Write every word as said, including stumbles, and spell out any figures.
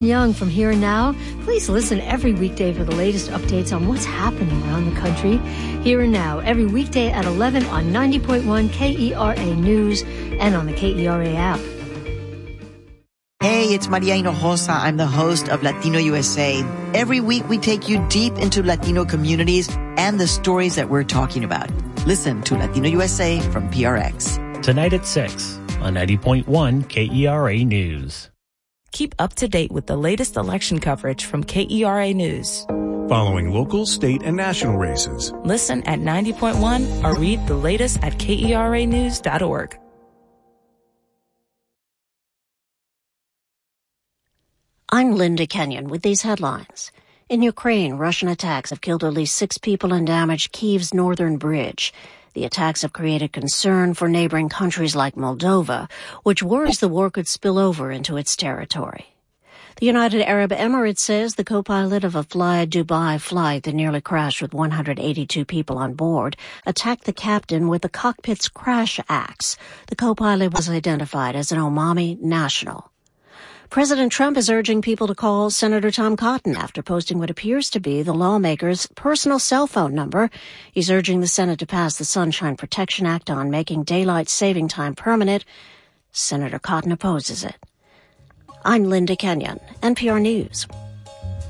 Young from Here and Now. Please listen every weekday for the latest updates on what's happening around the country. Here and Now, every weekday at eleven on ninety point one K E R A News and on the K E R A app. Hey, it's Maria Hinojosa. I'm the host of Latino U S A. Every week we take you deep into Latino communities and the stories that we're talking about. Listen to Latino U S A from P R X. Tonight at six on ninety point one K E R A News. Keep up to date with the latest election coverage from K E R A News. Following local, state, and national races. Listen at ninety point one or read the latest at K E R A news dot org. I'm Linda Kenyon with these headlines. In Ukraine, Russian attacks have killed at least six people and damaged Kyiv's northern bridge. The attacks have created concern for neighboring countries like Moldova, which worries the war could spill over into its territory. The United Arab Emirates says the co-pilot of a Fly Dubai flight that nearly crashed with one hundred eighty-two people on board attacked the captain with the cockpit's crash axe. The co-pilot was identified as an Omani national. President Trump is urging people to call Senator Tom Cotton after posting what appears to be the lawmaker's personal cell phone number. He's urging the Senate to pass the Sunshine Protection Act on making daylight saving time permanent. Senator Cotton opposes it. I'm Linda Kenyon, N P R News.